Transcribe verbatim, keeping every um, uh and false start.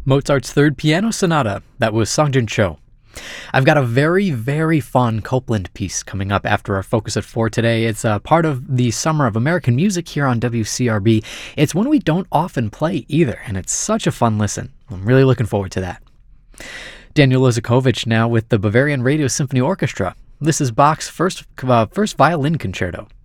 Mozart's Third Piano Sonata. That was Song Jin Cho. I've got a very, very fun Copland piece coming up after our Focus at four today. It's a part of the Summer of American Music here on W C R B. It's one we don't often play either, and it's such a fun listen. I'm really looking forward to that. Daniel Lozakovich now with the Bavarian Radio Symphony Orchestra. This is Bach's first, uh, first violin concerto.